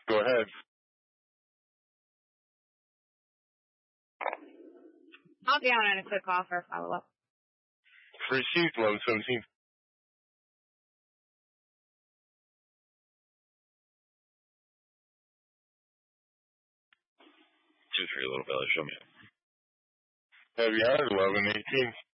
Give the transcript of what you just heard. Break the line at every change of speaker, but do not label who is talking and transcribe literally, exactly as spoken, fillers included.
Go ahead.
I'll be on in a quick call for a follow-up.
Received, eleven seventeen.
Two, three, little belly, show me.
Heavy on, eleven eighteen.